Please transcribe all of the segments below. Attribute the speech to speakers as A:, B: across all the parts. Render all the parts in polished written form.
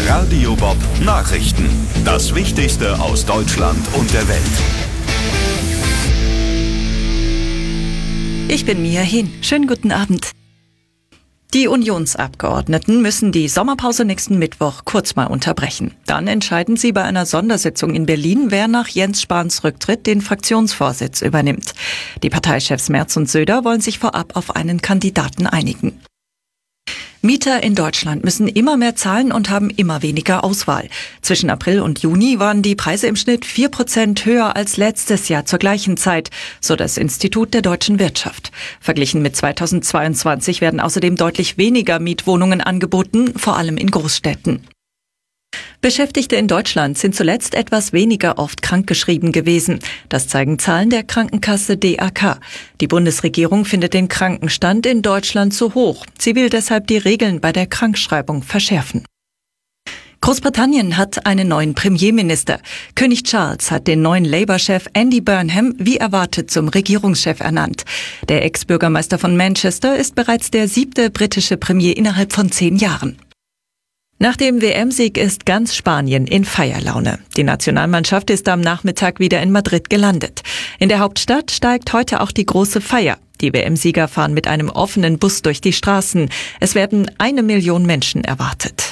A: Radio Bob Nachrichten. Das Wichtigste aus Deutschland und der Welt.
B: Ich bin Mia Hin. Schönen guten Abend. Die Unionsabgeordneten müssen die Sommerpause nächsten Mittwoch kurz mal unterbrechen. Dann entscheiden sie bei einer Sondersitzung in Berlin, wer nach Jens Spahns Rücktritt den Fraktionsvorsitz übernimmt. Die Parteichefs Merz und Söder wollen sich vorab auf einen Kandidaten einigen. Mieter in Deutschland müssen immer mehr zahlen und haben immer weniger Auswahl. Zwischen April und Juni waren die Preise im Schnitt 4% höher als letztes Jahr zur gleichen Zeit, so das Institut der deutschen Wirtschaft. Verglichen mit 2022 werden außerdem deutlich weniger Mietwohnungen angeboten, vor allem in Großstädten. Beschäftigte in Deutschland sind zuletzt etwas weniger oft krankgeschrieben gewesen. Das zeigen Zahlen der Krankenkasse DAK. Die Bundesregierung findet den Krankenstand in Deutschland zu hoch. Sie will deshalb die Regeln bei der Krankschreibung verschärfen. Großbritannien hat einen neuen Premierminister. König Charles hat den neuen Labour-Chef Andy Burnham wie erwartet zum Regierungschef ernannt. Der Ex-Bürgermeister von Manchester ist bereits der 7. britische Premier innerhalb von 10 Jahren. Nach dem WM-Sieg ist ganz Spanien in Feierlaune. Die Nationalmannschaft ist am Nachmittag wieder in Madrid gelandet. In der Hauptstadt steigt heute auch die große Feier. Die WM-Sieger fahren mit einem offenen Bus durch die Straßen. Es werden 1 Million Menschen erwartet.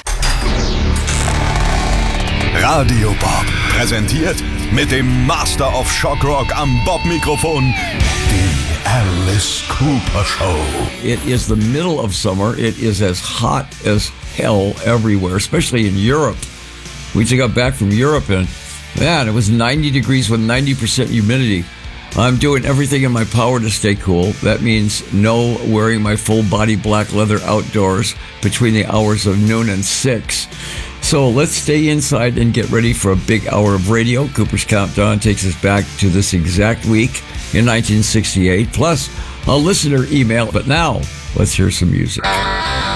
A: Radio Bob präsentiert mit dem Master of Shock Rock am Bob-Mikrofon die Alice Cooper Show.
C: It is the middle of summer. It is as hot as hell everywhere, especially in Europe. We just got back from Europe and, man, it was 90 degrees with 90% humidity. I'm doing everything in my power to stay cool. That means no wearing my full body black leather outdoors between the hours of noon and 6. So let's stay inside and get ready for a big hour of radio. Cooper's Countdown takes us back to this exact week in 1968, plus a listener email. But now, let's hear some music.